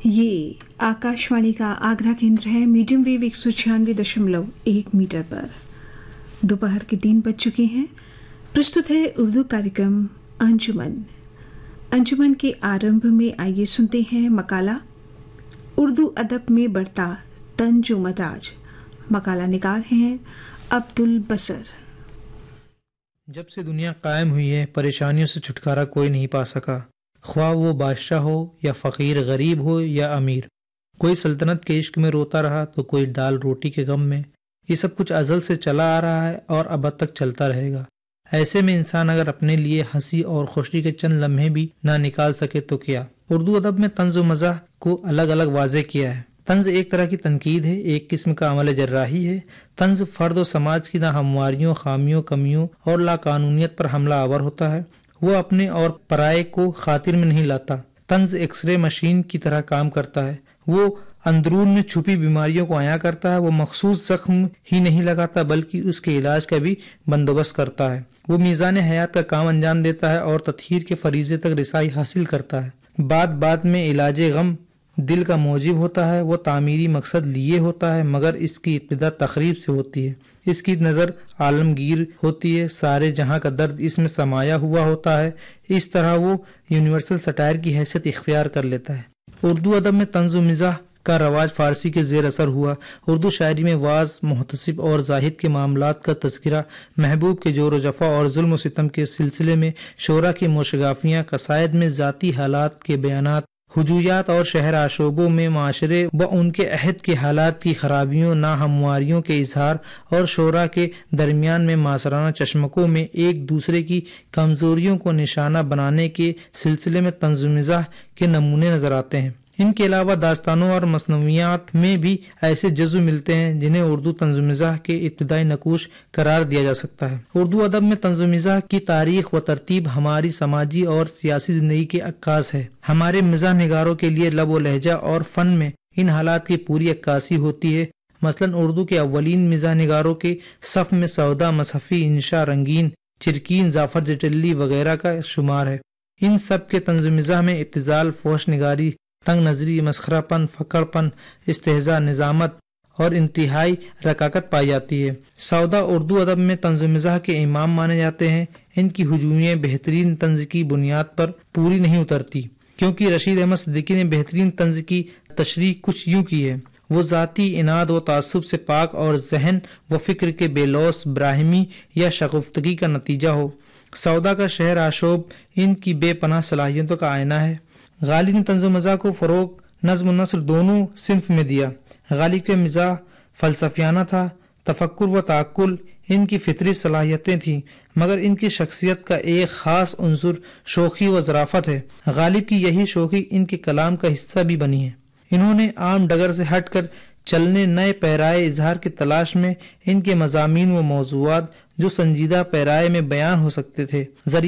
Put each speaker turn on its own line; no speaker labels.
ये आकाशवाणी का आगरा केंद्र है। मीडियम वेव 196.1 मीटर पर दोपहर के 3 बज चुके हैं। प्रस्तुत है उर्दू कार्यक्रम अंजुमन। अंजुमन के आरंभ में आइए सुनते हैं मकाला उर्दू अदब में बढ़ता तंज मजाज। मकाला निगार हैं अब्दुल बसर।
जब से दुनिया कायम हुई है परेशानियों से छुटकारा कोई नहीं पा सका, ख्वाह वो बादशाह हो या फ़कीर, गरीब हो या अमीर। कोई सल्तनत के इश्क में रोता रहा तो कोई दाल रोटी के गम में। ये सब कुछ अज़ल से चला आ रहा है और अब तक चलता रहेगा। ऐसे में इंसान अगर अपने लिए हंसी और खुशी के चंद लम्हे भी ना निकाल सके तो क्या। उर्दू अदब में तंज व मज़ाह को अलग अलग वाज़े किया है। तंज एक तरह की तनकीद है, एक किस्म का अमल जर्राही है। तंज फर्द और समाज की नाहमवारियों, खामियों, कमियों और लाकानूनियत पर हमला आवर होता है। वो अपने और पराये को खातिर में नहीं लाता। तंज एक्सरे मशीन की तरह काम करता है। वो अंदरून में छुपी बीमारियों को आया करता है। वो मखसूस जख्म ही नहीं लगाता बल्कि उसके इलाज का भी बंदोबस्त करता है। वो मीज़ान हयात का काम अंजाम देता है और तत्हीर के फरीजे तक रिसाई हासिल करता है। बात बात में इलाज गम दिल का मौजिब होता है। वो तामीरी मकसद लिए होता है मगर इसकी इब्तिदा तखरीब से होती है। इसकी नज़र आलमगीर होती है, सारे जहां का दर्द इसमें समाया हुआ होता है। इस तरह वो यूनिवर्सल सटायर की हैसियत इख्तियार कर लेता है। उर्दू अदब में तंज़ व मिज़ाह का रवाज फारसी के ज़ेर असर हुआ। उर्दू शायरी में वाज, मुहतसिब और जाहिद के मामलात का तज़किरा, महबूब के जोर जफ़ा और जुल्म व सितम के सिलसिले में शोरा की मोशगाफियाँ, कसायद में ज़ाती हालात के बयानात, हुजूयात और शहर आशोबों में माशरे व उनके अहद के हालात की खराबियों, नाहमवारियों के इजहार और शोरा के दरमियान में मासराना चश्मकों में एक दूसरे की कमजोरियों को निशाना बनाने के सिलसिले में तंज़ व मिज़ाह के नमूने नजर आते हैं। इनके अलावा दास्तानों और मसनवियात में भी ऐसे जज्व मिलते हैं जिन्हें उर्दू तंज़ व मिज़ाह के इब्तिदाई नकूश करार दिया जा सकता है। उर्दू अदब में तंज़ व मिज़ाह की तारीख व तरतीब हमारी समाजी और सियासी जिंदगी के अक्कास है। हमारे मिज़ाह निगारों के लिए लब व लहजा और फन में इन हालात की पूरी अक्कासी होती है। मसलन उर्दू के अव्वलीन मिज़ाह निगारों के सफ़ में सौदा, मसहफ़ी, इंशा, रंगीन, चिरकीन, जाफर जटली वगैरह का शुमार है। इन सब के तंज़ व मिज़ाह में इब्तिज़ाल, फोश निगारी, तंग नजरी, मस्खरापन, फकड़पन, इस्तेहज़ा, निजामत और इंतहाई रकाकत पाई जाती है। सौदा उर्दू अदब में तंज़ व मिज़ाह के इमाम माने जाते हैं। इनकी हुजूमें बेहतरीन तंज़ की बुनियाद पर पूरी नहीं उतरती क्योंकि रशीद अहमद सिद्दीकी ने बेहतरीन तंज़ की तशरीह कुछ यूँ की है। वो ज़ाती इनाद व तासुब से पाक और जहन व फिक्र के बेलौस, ब्राहिमी या शगुफ्तगी का नतीजा हो। सौदा का शहर आशोब इनकी बेपनाह सलाहियतों का आईना है। गालिब ने तंज़ व मज़ाह को फ़रोग़ नज़्म व नस्र दोनों सिन्फ में दिया। गालिब के मिज़ाह फ़लसफ़ियाना था, तफ़क्कुर व ताक़ुल इनकी फितरी सलाहियतें थीं मगर इनकी शख्सियत का एक ख़ास उन्सुर शोखी व ज़राफ़त है। गालिब की यही शोखी इनके कलाम का हिस्सा भी बनी है। इन्होंने आम डगर से हट कर चलने नए पैराए इजहार की तलाश में इनके मज़ामीन व मौज़ूआत जो संजीदा पैराए में बयान हो सकते थे